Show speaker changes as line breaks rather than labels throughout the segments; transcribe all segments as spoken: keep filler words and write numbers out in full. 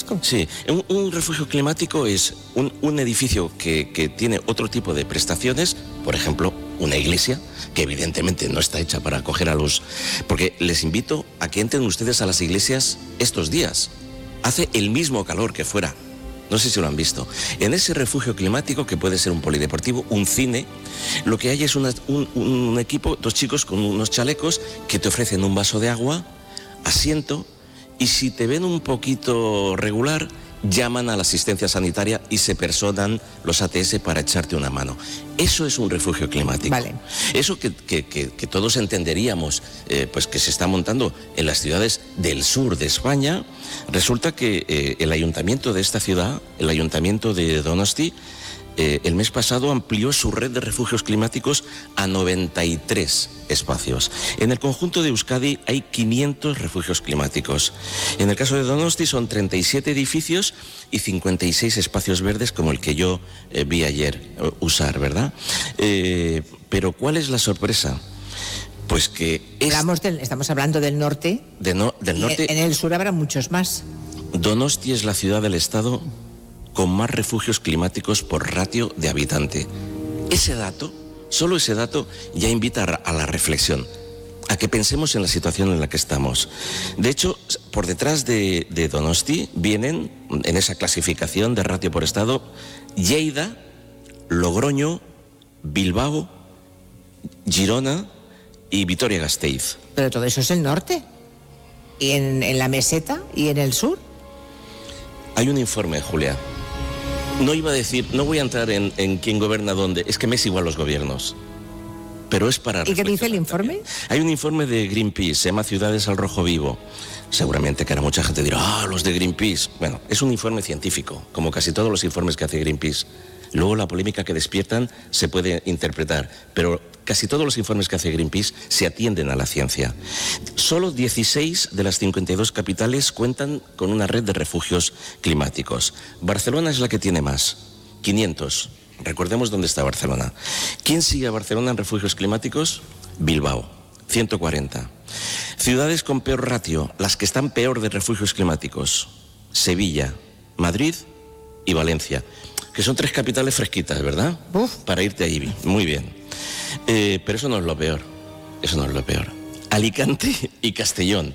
climático?
Sí, un, un refugio climático es un, un edificio que, que tiene otro tipo de prestaciones, por ejemplo, una iglesia, que evidentemente no está hecha para acoger a los... Porque les invito a que entren ustedes a las iglesias estos días. Hace el mismo calor que fuera. No sé si lo han visto. En ese refugio climático, que puede ser un polideportivo, un cine, lo que hay es una, un, un equipo, dos chicos con unos chalecos que te ofrecen un vaso de agua, asiento, y si te ven un poquito regular, llaman a la asistencia sanitaria y se personan los A T S para echarte una mano. Eso es un refugio climático.
Vale.
Eso que, que, que, que todos entenderíamos, eh, pues que se está montando en las ciudades del sur de España. Resulta que eh, el ayuntamiento de esta ciudad, el ayuntamiento de Donosti, eh, el mes pasado amplió su red de refugios climáticos a noventa y tres espacios. En el conjunto de Euskadi hay quinientos refugios climáticos. En el caso de Donosti son treinta y siete edificios y cincuenta y seis espacios verdes, como el que yo eh, vi ayer eh, usar, ¿verdad? Eh, pero ¿cuál es la sorpresa? Pues que... Es
Hablamos del, estamos hablando del norte.
De no, del norte.
En, en el sur habrá muchos más.
Donosti es la ciudad del estado con más refugios climáticos por ratio de habitante. Ese dato, solo ese dato, ya invita a la reflexión, a que pensemos en la situación en la que estamos. De hecho, por detrás de, de Donosti vienen, en esa clasificación de ratio por estado, Lleida, Logroño, Bilbao, Girona y Vitoria-Gasteiz.
Pero todo eso es el norte. ¿Y en, en la meseta y en el sur?
Hay un informe, Julia. No iba a decir, no voy a entrar en, en quién gobierna dónde, es que me es igual los gobiernos. Pero es para...
¿Y qué dice el informe?
También. Hay un informe de Greenpeace, se llama Ciudades al Rojo Vivo. Seguramente que ahora mucha gente dirá, ah, los de Greenpeace. Bueno, es un informe científico, como casi todos los informes que hace Greenpeace. Luego la polémica que despiertan se puede interpretar, pero casi todos los informes que hace Greenpeace se atienden a la ciencia. Solo dieciséis de las cincuenta y dos capitales cuentan con una red de refugios climáticos. Barcelona es la que tiene más, quinientos. Recordemos dónde está Barcelona. ¿Quién sigue a Barcelona en refugios climáticos? Bilbao, ciento cuarenta. Ciudades con peor ratio, las que están peor de refugios climáticos: Sevilla, Madrid y Valencia. Que son tres capitales fresquitas, ¿verdad?
Uf.
Para irte ahí, muy bien. Eh, pero eso no es lo peor, eso no es lo peor. Alicante y Castellón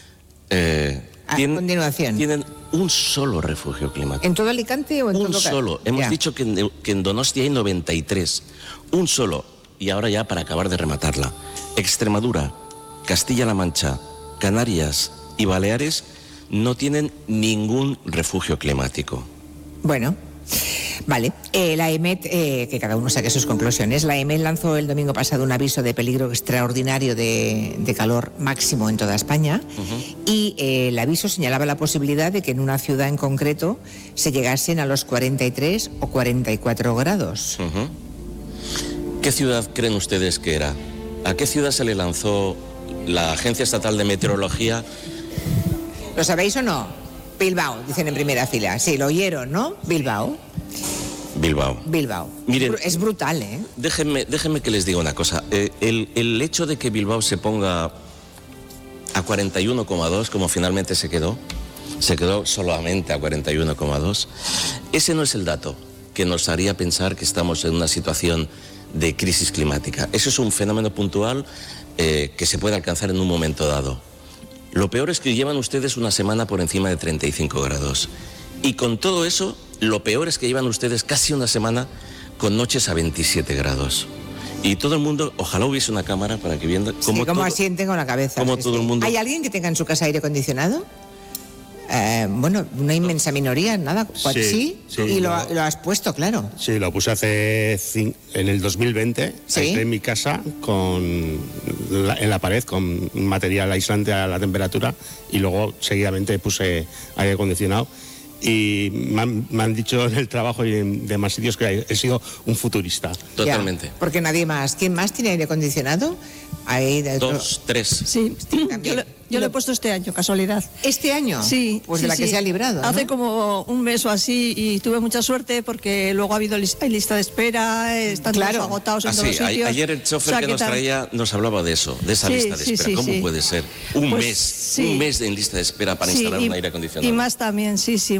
eh,
A
tienen,
continuación.
tienen un solo refugio climático.
¿En todo Alicante o en
un
todo?
Un solo. Hemos
ya.
dicho que en, que en Donosti hay noventa y tres. Un solo. Y ahora ya para acabar de rematarla. Extremadura, Castilla-La Mancha, Canarias y Baleares no tienen ningún refugio climático.
Bueno, vale. Eh, la E M E T, eh, que cada uno saque sus conclusiones, la E M E T lanzó el domingo pasado un aviso de peligro extraordinario de, de calor máximo en toda España. Uh-huh. Y eh, el aviso señalaba la posibilidad de que en una ciudad en concreto se llegasen a los cuarenta y tres o cuarenta y cuatro grados.
Uh-huh. ¿Qué ciudad creen ustedes que era? ¿A qué ciudad se le lanzó la Agencia Estatal de Meteorología?
¿Lo sabéis o no? Bilbao, dicen en primera fila. Sí, lo oyeron, ¿no? Bilbao.
Bilbao.
Bilbao.
Miren,
es brutal, ¿eh?
Déjenme, déjenme que les diga una cosa. Eh, el, el hecho de que Bilbao se ponga a cuarenta y uno coma dos, como finalmente se quedó, se quedó solamente a cuarenta y uno coma dos, ese no es el dato que nos haría pensar que estamos en una situación de crisis climática. Eso es un fenómeno puntual eh, que se puede alcanzar en un momento dado. Lo peor es que llevan ustedes una semana por encima de treinta y cinco grados. Y con todo eso, lo peor es que llevan ustedes casi una semana con noches a veintisiete grados. Y todo el mundo, ojalá hubiese una cámara para que viendo cómo,
sí, cómo
todo,
asienten con la cabeza.
Cómo
sí,
todo
sí.
el mundo...
¿Hay alguien que tenga en su casa aire acondicionado? Eh, bueno, una inmensa minoría, nada. Sí, sí, sí y lo, lo has puesto, claro.
Sí, lo puse hace cin- en el dos mil veinte,
¿sí?
Aislé en mi casa con la, en la pared con material aislante a la temperatura y luego seguidamente puse aire acondicionado. Y me han, me han dicho en el trabajo y en demás sitios que he sido un futurista.
Totalmente.
Ya, porque nadie más. ¿Quién más tiene aire acondicionado? Hay de otro...
Dos, tres.
Sí, yo, lo, yo lo he puesto este año, casualidad.
¿Este año?
Sí.
Pues
sí,
de la
sí.
que se ha librado, ¿no?
Hace como un mes o así y tuve mucha suerte porque luego ha habido lista, hay lista de espera, están
claro.
todos agotados en
ah,
todos
sí,
los sitios.
Ayer el chofer
o sea,
que nos
tal...
traía nos hablaba de eso, de esa
sí,
lista de
sí,
espera.
sí,
¿Cómo
sí.
puede ser? Un
pues,
mes,
sí.
un mes en lista de espera para
sí,
instalar
y,
un aire acondicionado.
Y más también, sí, sí.